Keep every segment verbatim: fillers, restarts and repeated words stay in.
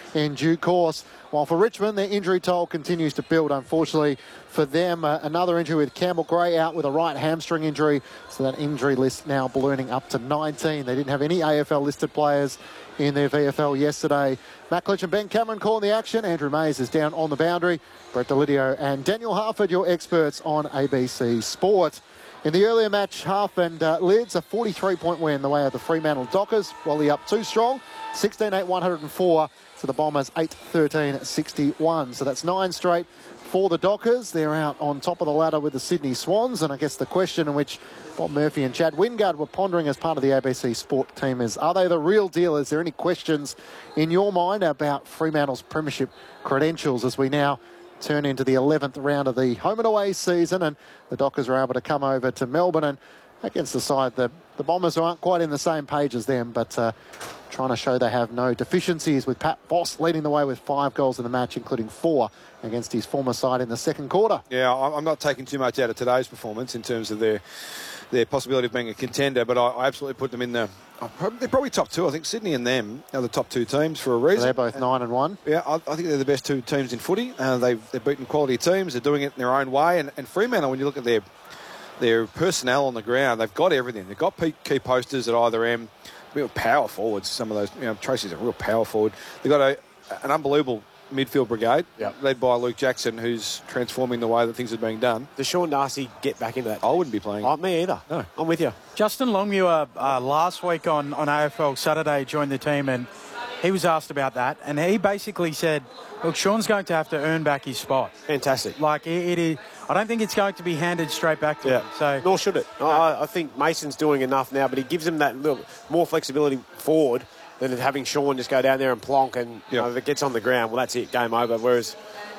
in due course. While for Richmond, their injury toll continues to build, unfortunately for them. Uh, another injury with Campbell Gray out with a right hamstring injury. So that injury list now ballooning up to nineteen. They didn't have any A F L-listed players in their V F L yesterday. Matt Clich and Ben Cameron calling the action. Andrew Mays is down on the boundary. Brett Delidio and Daniel Harford, your experts on A B C Sport. In the earlier match, Half and uh, Lids, a forty-three point win the way of the Fremantle Dockers. Wally up too strong, sixteen eight one oh four to the Bombers, eight thirteen sixty-one. So that's nine straight for the Dockers. They're out on top of the ladder with the Sydney Swans. And I guess the question in which Bob Murphy and Chad Wingard were pondering as part of the A B C Sport team is, are they the real deal? Is there any questions in your mind about Fremantle's premiership credentials as we now turn into the eleventh round of the home and away season, and the Dockers are able to come over to Melbourne and against the side, the, the Bombers aren't quite in the same page as them, but uh, trying to show they have no deficiencies, with Pat Voss leading the way with five goals in the match, including four against his former side in the second quarter. Yeah, I'm not taking too much out of today's performance in terms of their their possibility of being a contender, but I, I absolutely put them in the... They're probably top two. I think Sydney and them are the top two teams for a reason. So they're both nine and one. Yeah, I, I think they're the best two teams in footy. Uh, they've they've beaten quality teams. They're doing it in their own way. And, and Fremantle, when you look at their their personnel on the ground, they've got everything. They've got key posters at either end. Real power forwards. Some of those, you know, Tracy's a real power forward. They've got a, an unbelievable midfield brigade, yep. led by Luke Jackson, who's transforming the way that things are being done. Does Sean Darcy get back into that? I wouldn't be playing. Oh, me either. No. I'm with you. Justin Longmuir uh, last week on, on A F L Saturday joined the team, and he was asked about that, and he basically said, look, Sean's going to have to earn back his spot. Fantastic. Like, it, it is, I don't think it's going to be handed straight back to yeah. him. So, Nor should it. No. I, I think Mason's doing enough now, but he gives him that little more flexibility forward than having Sean just go down there and plonk, and yep. you know, if it gets on the ground, well, that's it, game over. Whereas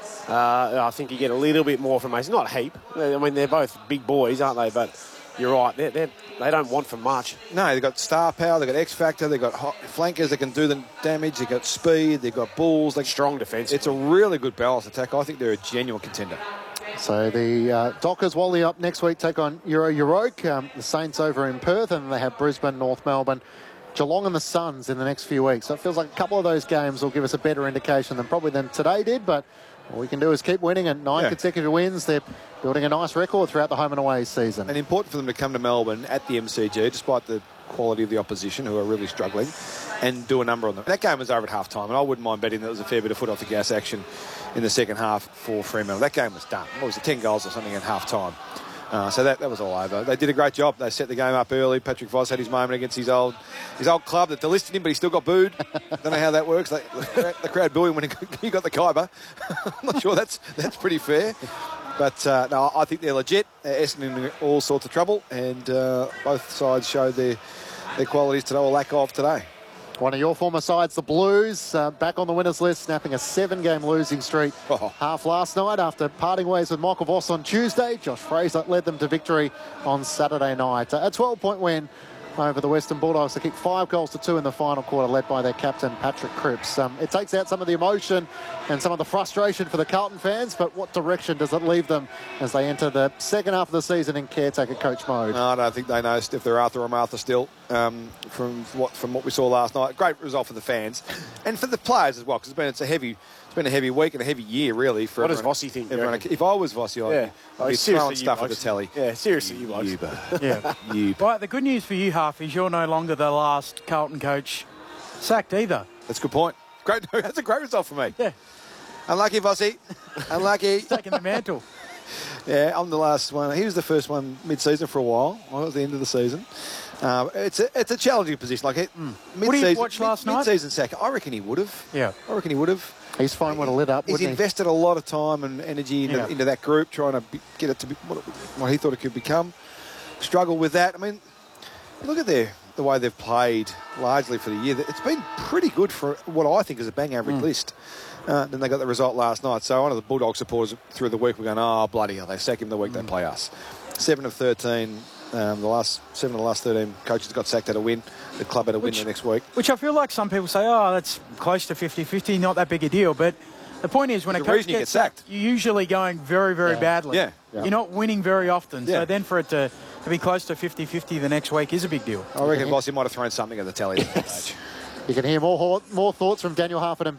uh, I think you get a little bit more from Mason. Not a heap. I mean, they're both big boys, aren't they? But you're right, they're, they're, they don't want from much. No, they've got star power, they've got X factor, they've got hot flankers that can do the damage, they've got speed, they've got bulls. They've strong defence. It's a really good balanced attack. I think they're a genuine contender. So the uh, Dockers, Wally up next week, take on Euro Euroke. Um, the Saints over in Perth, and they have Brisbane, North Melbourne, Geelong and the Suns in the next few weeks. So it feels like a couple of those games will give us a better indication than probably than today did, but all we can do is keep winning, and nine yeah. consecutive wins. They're building a nice record throughout the home and away season. And important for them to come to Melbourne at the M C G, despite the quality of the opposition, who are really struggling, and do a number on them. That game was over at half-time, and I wouldn't mind betting that there was a fair bit of foot off the gas action in the second half for Fremantle. That game was done. What was it, ten goals or something at half-time? Uh, so that, that was all over. They did a great job. They set the game up early. Patrick Voss had his moment against his old his old club that delisted him, but he still got booed. Don't know how that works. They, the crowd booed him when he got the Khyber. I'm not sure that's that's pretty fair. But uh, no, I think they're legit. They're Essendon in all sorts of trouble, and uh, both sides showed their their qualities today, or lack of today. One of your former sides, the Blues, uh, back on the winners list, snapping a seven-game losing streak oh. half last night after parting ways with Michael Voss on Tuesday. Josh Fraser led them to victory on Saturday night. Uh, a twelve point win over the Western Bulldogs to kick five goals to two in the final quarter, led by their captain, Patrick Cripps. Um, it takes out some of the emotion and some of the frustration for the Carlton fans, but what direction does it leave them as they enter the second half of the season in caretaker coach mode? No, I don't think they know if they're Arthur or Martha still, um, from what from what we saw last night. Great result for the fans and for the players as well, because it's been it's a heavy it's been a heavy week and a heavy year really for what everyone. does Vossi think? Everyone, if I was Vossi, I'd yeah. I'd be throwing stuff at the telly. Yeah, seriously, you blokes. Yeah. you. Right, the good news for you, Half, is you're no longer the last Carlton coach sacked either. That's a good point. Great, that's a great result for me. Yeah. Unlucky, Vossi. Unlucky. He's taking the mantle. Yeah, I'm the last one. He was the first one mid-season for a while. I was at the end of the season. Uh, it's a it's a challenging position. Like it, mm. What did you watch last mid, night? Mid-season sack. I reckon he would have. Yeah. I reckon he would have. His phone would have lit up, He's wouldn't invested he? a lot of time and energy into, yeah. into that group, trying to be, get it to be what, it, what he thought it could become. Struggle with that. I mean, look at their the way they've played largely for the year. It's been pretty good for what I think is a bang average mm. list. Uh, then they got the result last night. So one of the Bulldog supporters through the week were going, oh, bloody hell, they sack him the week mm. they play us. Seven of thirteen. Um, the last seven of the last thirteen coaches got sacked at a win. The club had a which, win the next week. Which I feel like some people say, oh, that's close to fifty fifty, not that big a deal. But the point is, when the a coach gets gets sacked, sacked, you're usually going very, very yeah. badly. Yeah. Yeah. You're not winning very often. Yeah. So then for it to, to be close to fifty fifty the next week is a big deal. I reckon Vossi might have thrown something at the telly. You can hear more more thoughts from Daniel Harford and